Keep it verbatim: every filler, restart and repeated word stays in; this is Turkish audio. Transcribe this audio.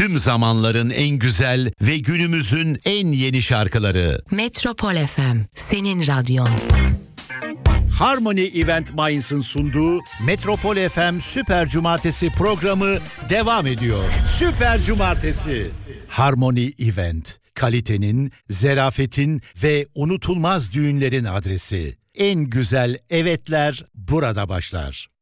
Tüm zamanların en güzel ve günümüzün en yeni şarkıları. Metropol F M, senin radyon. Harmony Event Minds'ın sunduğu Metropol F M Süper Cumartesi programı devam ediyor. Süper Cumartesi. Harmony Event, kalitenin, zerafetin ve unutulmaz düğünlerin adresi. En güzel evetler burada başlar.